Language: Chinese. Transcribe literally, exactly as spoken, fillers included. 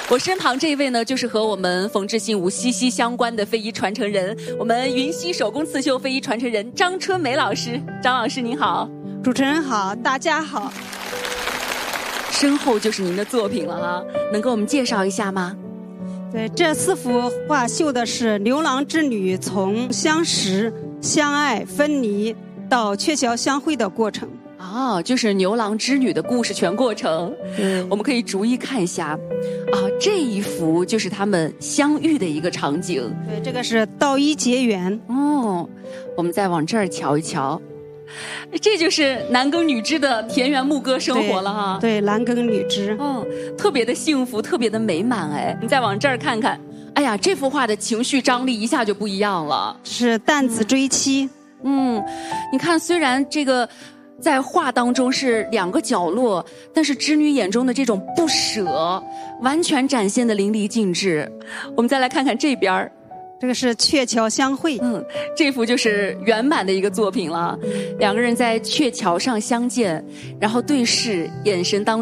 我身旁这一位呢，就是和我们冯至信舞息息相关的非遗传承人，我们云溪手工刺绣非遗传承人张春梅老师。张老师您好。 主持人好，大家好。 身后就是您的作品了啊，能给我们介绍一下吗？ 对，这四幅画绣的是牛郎织女从相识、相爱、分离到鹊桥相会的过程。 哦，就是牛郎织女的故事全过程。嗯，我们可以逐一看一下。啊，这一幅就是他们相遇的一个场景。 对，这个是道一结缘。 哦，我们再往这儿瞧一瞧，这就是男耕女织的田园牧歌生活了哈。 对，对，男耕女织。 嗯，特别的幸福，特别的美满哎。你再往这儿看看，哎呀，这幅画的情绪张力一下就不一样了。 是旦子追妻。 嗯，你看，虽然这个在画当中是两个角落，但是织女眼中的这种不舍，完全展现的淋漓尽致。我们再来看看这边儿。 这个是鹊桥相会。 嗯，这幅就是圆满的一个作品了。两个人在鹊桥上相见，然后对视，眼神当中